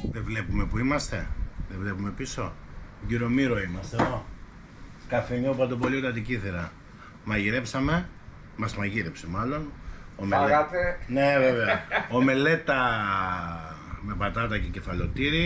Δεν βλέπουμε που είμαστε. Δεν βλέπουμε πίσω. Γύρω Μύρο είμαστε εδώ. Καφενείο Παντοπολίου Αττικήθερα. Μαγειρέψαμε. Μας μαγείρεψε μάλλον. Φάγατε. Ναι βέβαια. Ομελέτα με πατάτα και κεφαλοτήρι.